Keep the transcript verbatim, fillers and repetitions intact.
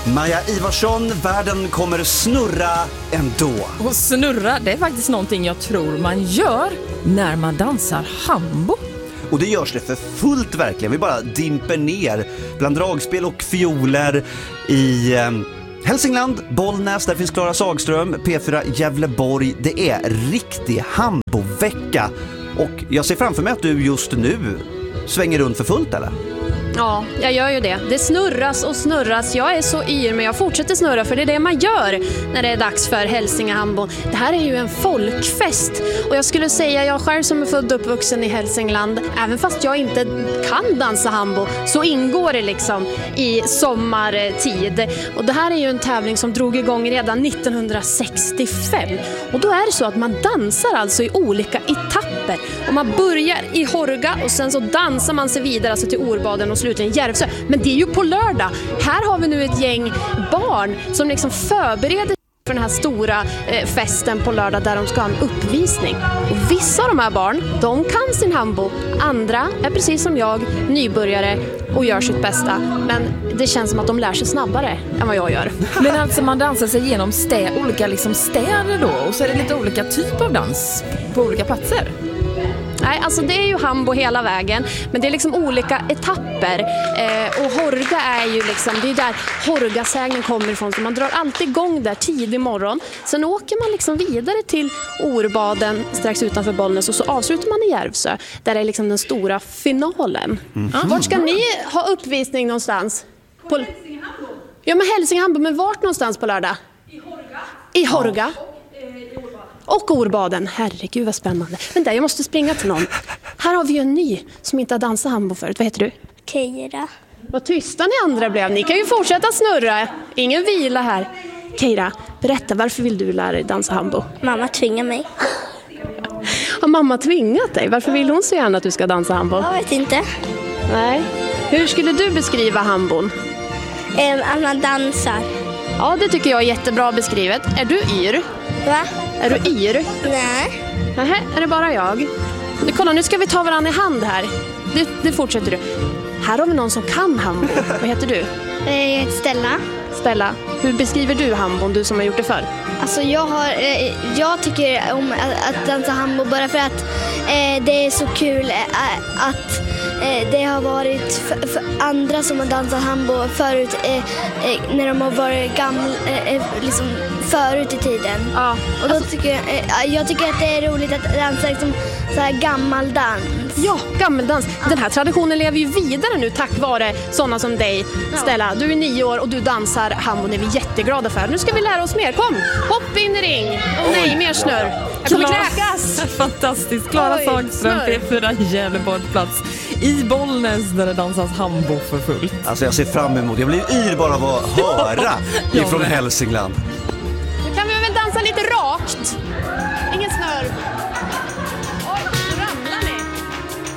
Maja Ivarsson, världen kommer snurra ändå. Och snurra, det är faktiskt någonting jag tror man gör när man dansar hambo. Och det görs det för fullt verkligen. Vi bara dimper ner bland dragspel och fioler i eh, Hälsingland, Bollnäs, där finns Klara Sagström, P fyra Gävleborg. Det är riktig hambovecka. Och jag ser framför mig att du just nu svänger runt för fullt, eller? Ja, jag gör ju det. Det snurras och snurras. Jag är så yr, men jag fortsätter snurra, för det är det man gör när det är dags för Hälsingehambo. Det här är ju en folkfest. Och jag skulle säga, jag själv som är född och uppvuxen i Hälsingland, även fast jag inte kan dansa hambo, så ingår det liksom i sommartid. Och det här är ju en tävling som drog igång redan nittonhundrasextiofem. Och då är det så att man dansar alltså i olika etapper. Och man börjar i Hårga och sen så dansar man sig vidare alltså till Orbaden och slutligen Järvsö. Men det är ju på lördag. Här har vi nu ett gäng barn som liksom förbereder för den här stora eh, festen på lördag där de ska ha en uppvisning. Och vissa av de här barn, de kan sin hambo. Andra är precis som jag, nybörjare och gör sitt bästa. Men det känns som att de lär sig snabbare än vad jag gör. Men alltså man dansar sig igenom stä, olika liksom städer då, och så är det lite olika typ av dans på olika platser. Nej, alltså det är ju hambo hela vägen, men det är liksom olika etapper. Eh, och Hårga är ju liksom, det är där Hårgasägnen kommer ifrån, så man drar alltid igång där tidig morgon. Sen åker man liksom vidare till Orbaden strax utanför Bollnäs och så avslutar man i Järvsö, där det är liksom den stora finalen. Mm. Ja. Vart ska ni ha uppvisning någonstans? På Hälsingehambo. Ja, men Hälsingehambo, men vart någonstans på lördag? I Hårga. I Hårga. Ja. Och Orbaden, herregud vad spännande. Men där, jag måste springa till någon. Här har vi ju en ny som inte har dansat hambo förut. Vad heter du? Keira. Vad tysta ni andra blev. Ni kan ju fortsätta snurra. Ingen vila här. Keira, berätta, varför vill du lära dig dansa hambo? Mamma tvingar mig. Har mamma tvingat dig? Varför vill hon så gärna att du ska dansa hambo? Jag vet inte. Nej. Hur skulle du beskriva hambon? Um, att man dansar. Ja, det tycker jag är jättebra beskrivet. Är du yr? Va? Är du yr? Nej. Nähä, är det bara jag? Nu, kolla, nu ska vi ta varandra i hand här. Det, det fortsätter du. Här har vi någon som kan hambo. Vad heter du? Jag heter Stella. Stella, hur beskriver du hambon, du som har gjort det förr? Alltså jag, har, eh, jag tycker om att, att dansa hambo bara för att eh, det är så kul eh, att eh, det har varit för, för andra som har dansat hambo förut eh, eh, när de har varit gamla, eh, liksom förut i tiden. Ja. Och då tycker jag, eh, jag tycker att det är roligt att dansa liksom så här gammaldans. Ja, gammeldans. Den här traditionen lever ju vidare nu tack vare sådana som dig, Stella. Du är nio år och du dansar hambo, det är vi jätteglada för. Nu ska vi lära oss mer. Kom, hopp in i ring. Och nej, mer snurr. Jag kommer kräkas. Fantastiskt. Klara Sagström, P fyra Gävleborg plats i Bollnäs där det dansas hambo för fullt. Alltså jag ser fram emot, jag blir yr bara av att höra ifrån Hälsingland. Nu kan vi väl dansa lite rakt.